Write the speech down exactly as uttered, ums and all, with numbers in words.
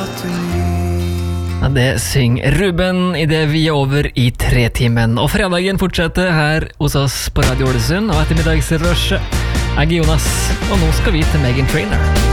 Ja, det synger Ruben I det vi er over I tre timen. Og fredagen fortsetter her hos oss på Radio Ålesund og ettermiddagsrushet. Jeg er Jonas, og nå skal vi til Meghan Trainor.